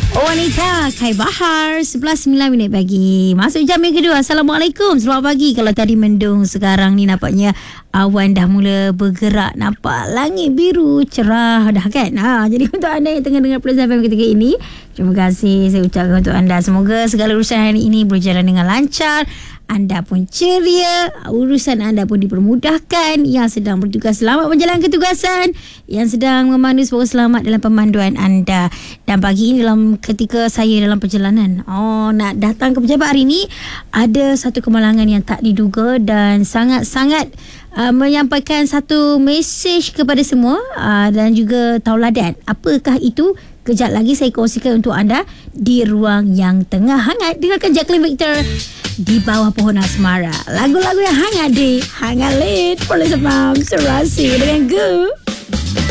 Wanita Kai Bahar 11:09 pagi. Masuk jam yang kedua. Assalamualaikum. Selamat pagi. Kalau tadi mendung, sekarang ni nampaknya awan dah mula bergerak. Nampak langit biru cerah dah kan. Jadi untuk anda yang tengah dengar Plus FM ketika ini, terima kasih saya ucapkan untuk anda. Semoga segala urusan hari ini berjalan dengan lancar. Anda pun ceria, urusan anda pun dipermudahkan. Yang sedang bertugas selamat menjalankan tugasan, yang sedang memandu semoga selamat dalam pemanduan anda. Dan pagi ini ketika saya dalam perjalanan nak datang ke pejabat hari ini, ada satu kemalangan yang tak diduga dan sangat-sangat menyampaikan satu mesej kepada semua dan juga tauladan. Apakah itu? Kejap lagi saya kongsikan untuk anda di ruang yang tengah hangat. Dengarkan Jacqueline Victor Di Bawah Pohon Asmara. Lagu-lagu yang hangat di Hangat Lit Plus FM Serasi dengan Gu.